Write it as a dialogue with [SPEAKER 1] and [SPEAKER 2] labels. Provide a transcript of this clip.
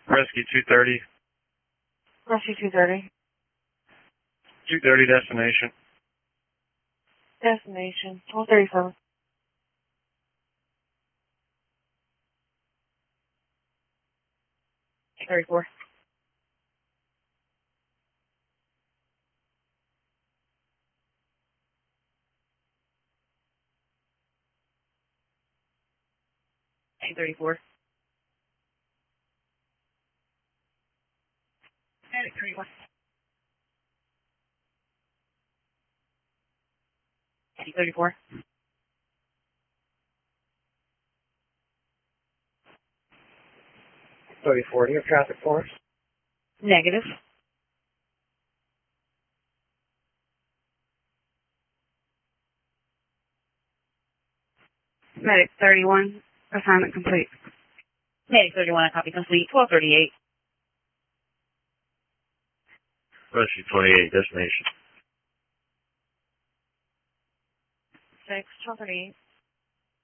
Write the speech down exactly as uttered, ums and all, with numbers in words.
[SPEAKER 1] Rescue two thirty.
[SPEAKER 2] Rescue two thirty.
[SPEAKER 1] two thirty destination.
[SPEAKER 2] Destination. twelve thirty-four. thirty-four. eight thirty-four. eight thirty-one. eight thirty-four.
[SPEAKER 3] thirty-four. Do you have traffic for us?
[SPEAKER 2] Negative. Medic thirty-one. Assignment complete. Medic thirty-one, a copy complete. twelve thirty-eight.
[SPEAKER 1] Rescue twenty-eight destination.
[SPEAKER 2] six, twelve thirty-eight.